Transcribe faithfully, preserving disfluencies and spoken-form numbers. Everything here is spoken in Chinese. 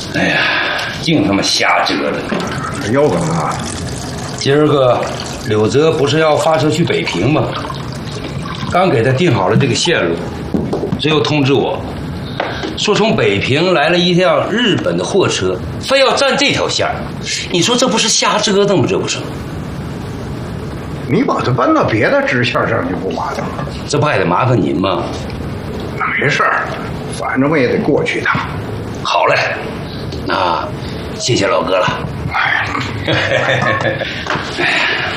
哎呀，净他妈瞎折腾！ 又怎么了？ 今儿个柳泽不是要发车去北平吗？刚给他定好了这个线路，这又通知我，说从北平来了一辆日本的货车，非要占这条线。你说这不是瞎折腾吗？这不是？ 你把它搬到别的支线上就不麻烦了。 这不还得麻烦您吗？ 那没事儿，反正我也得过去一趟。 好嘞，那谢谢老哥了。 哎。